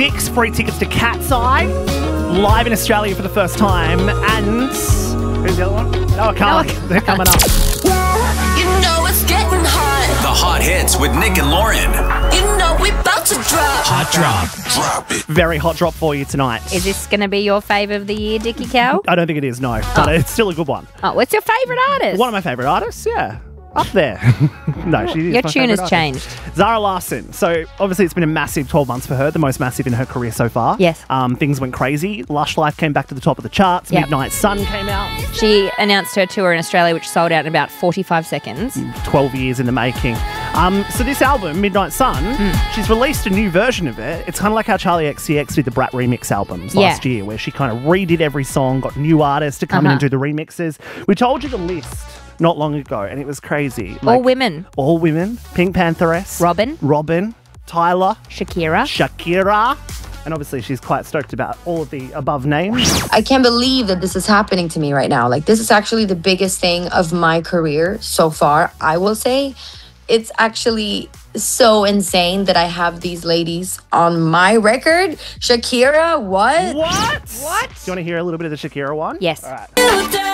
6 free tickets to Cat's Eye, live in Australia for the first time. And who's the other one? Noah Kahan. They're coming up. You know it's getting hot. The hot hits with Nick and Lauren. You know we about to drop. Hot drop. Drop it. Very hot drop for you tonight. Is this going to be your fave of the year, Dickie Cow? I don't think it is, no. But it's still a good one. Oh, what's your favourite artist? One of my favourite artists, yeah. Up there. No, she is Your my tune has favourite changed. artist. Zara Larsson. So, obviously, it's been a massive 12 months for her, the most massive in her career so far. Yes. Things went crazy. Lush Life came back to the top of the charts. Yep. Midnight Sun came out. She announced her tour in Australia, which sold out in about 45 seconds. 12 years in the making. So this album, Midnight Sun, she's released a new version of it. It's kind of like how Charlie XCX did the Brat remix albums last year, where she kind of redid every song, got new artists to come in and do the remixes. We told you the list not long ago, and it was crazy. All women. All women. Pink Pantheress. Robin. Tyler. Shakira. And obviously she's quite stoked about all of the above names. I can't believe that this is happening to me right now. Like, this is actually the biggest thing of my career so far, I will say. It's actually so insane that I have these ladies on my record. Shakira, what? What? Do you want to hear a little bit of the Shakira one? Yes. All right.